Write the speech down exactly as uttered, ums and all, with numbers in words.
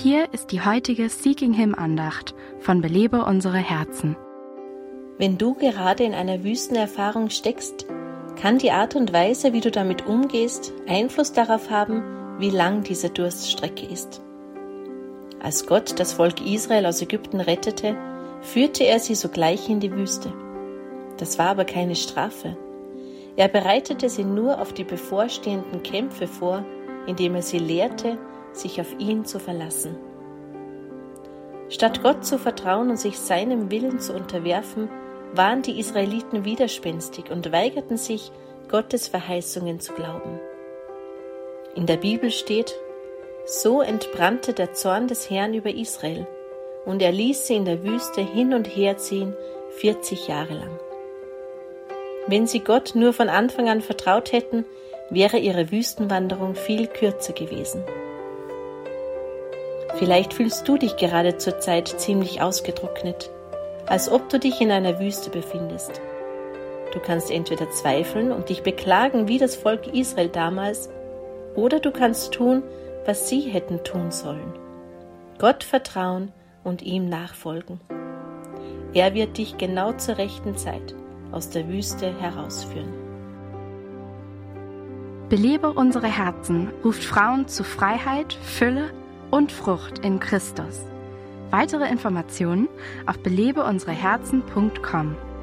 Hier ist die heutige Seeking Him Andacht von Belebe unsere Herzen. Wenn du gerade in einer Wüstenerfahrung steckst, kann die Art und Weise, wie du damit umgehst, Einfluss darauf haben, wie lang diese Durststrecke ist. Als Gott das Volk Israel aus Ägypten rettete, führte er sie sogleich in die Wüste. Das war aber keine Strafe. Er bereitete sie nur auf die bevorstehenden Kämpfe vor, indem er sie lehrte, sich auf ihn zu verlassen. Statt Gott zu vertrauen und sich seinem Willen zu unterwerfen, waren die Israeliten widerspenstig und weigerten sich, Gottes Verheißungen zu glauben. In der Bibel steht: So entbrannte der Zorn des Herrn über Israel, und er ließ sie in der Wüste hin und her ziehen, vierzig Jahre lang. Wenn sie Gott nur von Anfang an vertraut hätten, wäre ihre Wüstenwanderung viel kürzer gewesen. Vielleicht fühlst du dich gerade zur Zeit ziemlich ausgetrocknet, als ob du dich in einer Wüste befindest. Du kannst entweder zweifeln und dich beklagen wie das Volk Israel damals, oder du kannst tun, was sie hätten tun sollen: Gott vertrauen und ihm nachfolgen. Er wird dich genau zur rechten Zeit aus der Wüste herausführen. Belebe unsere Herzen ruft Frauen zu Freiheit, Fülle und Frucht in Christus. Weitere Informationen auf belebe unsere herzen punkt com.